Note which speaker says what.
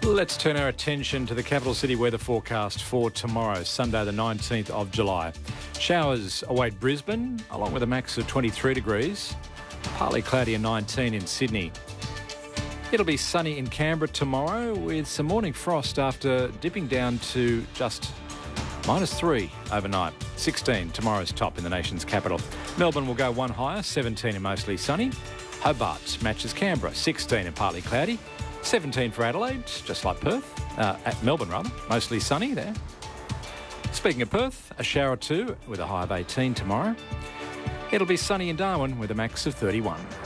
Speaker 1: Let's turn our attention to the capital city weather forecast for tomorrow, Sunday the 19th of July. Showers await Brisbane, along with a max of 23 degrees. Partly cloudy and 19 in Sydney. It'll be sunny in Canberra tomorrow with some morning frost after dipping down to just -3 overnight. 16 tomorrow's top in the nation's capital. Melbourne will go one higher, 17 and mostly sunny. Hobart matches Canberra, 16 and partly cloudy. 17 for Adelaide, just like Perth. At Melbourne, rather. Mostly sunny there. Speaking of Perth, a shower or two with a high of 18 tomorrow. It'll be sunny in Darwin with a max of 31.